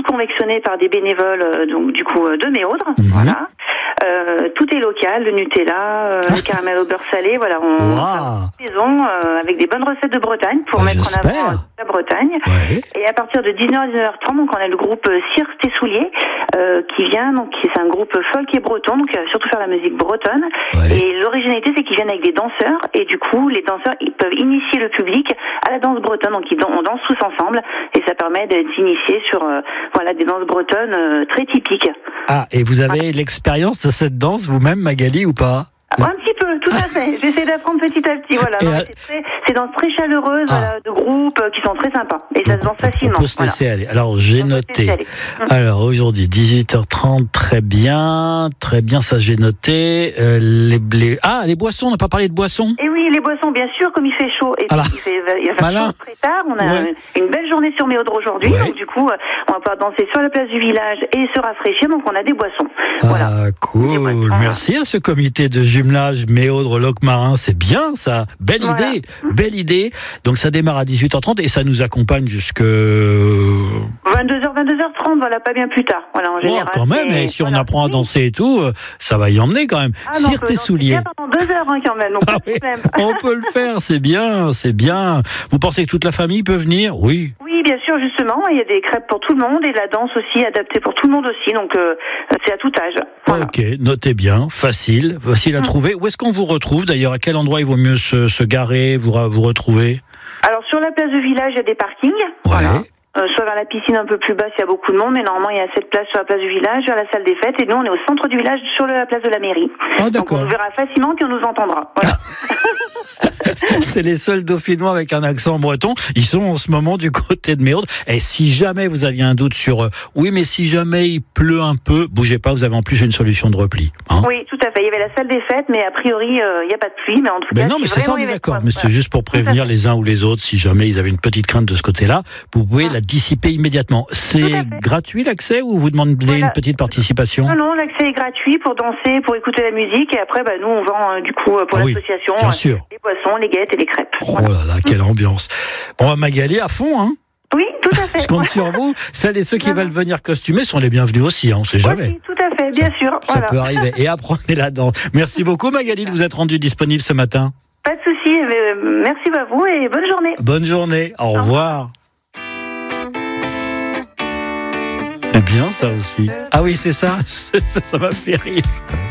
confectionné par des bénévoles, donc du coup de Méaudre. Voilà. Tout est local, le Nutella, le caramel au beurre salé. Voilà, on maison avec des bonnes recettes de Bretagne pour mettre en avant la Bretagne. Ouais. Et à partir de 19h à 19h30, donc on a le groupe Cirque tes souliers qui vient. Donc c'est un groupe folk et breton, donc surtout faire la musique bretonne. Ouais. Et l'originalité, c'est qu'ils viennent avec des danseurs et du coup les danseurs ils peuvent initier le public à la danse bretonne. Donc on danse tous ensemble et ça permet de s'initier sur des danses bretonnes très typiques. Ah, et vous avez l'expérience de cette danse vous-même, Magali, ou pas? Un petit peu, tout à fait. J'essaie d'apprendre petit à petit. Voilà. C'est danses très chaleureuses, de groupes qui sont très sympas. Et ça se danse facilement. On peut se laisser aller. Alors, j'ai noté. Alors, aujourd'hui, 18h30, très bien, ça j'ai noté. Les boissons, on n'a pas parlé de boissons? Et oui, les boissons, bien sûr, comme il fait chaud. Et puis, il va faire chaud très tard. On a une belle journée sur Méaudre aujourd'hui. Donc, du coup, on va pouvoir danser sur la place du village et se rafraîchir. Donc, on a des boissons. Voilà. Cool. Merci à ce comité de jumelage Méaudre-Locmarin. C'est bien, ça. Belle idée. Donc, ça démarre à 18h30 et ça nous accompagne jusque 22h30, voilà, pas bien plus tard. Voilà, en général. Quand même, et si on apprend à danser et tout, ça va y emmener quand même. Cire tes souliers. Pendant 2 heures quand même, donc pas de problème. On peut le faire, c'est bien. Vous pensez que toute la famille peut venir? Oui. Oui, bien sûr, justement. Il y a des crêpes pour tout le monde et la danse aussi adaptée pour tout le monde aussi. Donc, c'est à tout âge. Voilà. Ok, notez bien. Facile à trouver. Où est-ce qu'on vous retrouve d'ailleurs? À quel endroit il vaut mieux se garer, vous retrouver? Alors, sur la place du village, il y a des parkings. Ouais. Voilà. Soit vers la piscine un peu plus basse, il y a beaucoup de monde, mais normalement il y a 7 places sur la place du village, vers la salle des fêtes, et nous on est au centre du village, sur la place de la mairie. Donc on nous verra facilement et on nous entendra. Voilà. C'est les seuls Dauphinois avec un accent breton. Ils sont en ce moment du côté de Méaudre. Et si jamais vous aviez un doute sur mais si jamais il pleut un peu, bougez pas, vous avez en plus une solution de repli. Oui, tout à fait. Il y avait la salle des fêtes, mais a priori il n'y a pas de pluie. Mais en tout cas, non, mais c'est ça, on est d'accord. Mais c'est juste pour prévenir les uns ou les autres, si jamais ils avaient une petite crainte de ce côté-là, vous pouvez la dissiper immédiatement. C'est gratuit l'accès ou vous demandez une petite participation? Non, l'accès est gratuit pour danser, pour écouter la musique, et après nous on vend du coup pour l'association les boissons, les guettes et les crêpes. Oh là là, quelle ambiance. Bon, Magali, à fond, hein? Oui, tout à fait. Je compte sur vous. Celles et ceux qui veulent venir costumer sont les bienvenus aussi, on ne sait jamais. Oui, tout à fait, bien sûr. Ça peut arriver. Et apprenez là-dedans. Merci beaucoup, Magali, de vous être rendue disponible ce matin. Pas de souci. Merci à vous et bonne journée. Bonne journée. Au revoir. C'est bien ça aussi. Ah oui, c'est ça. Ça m'a fait rire.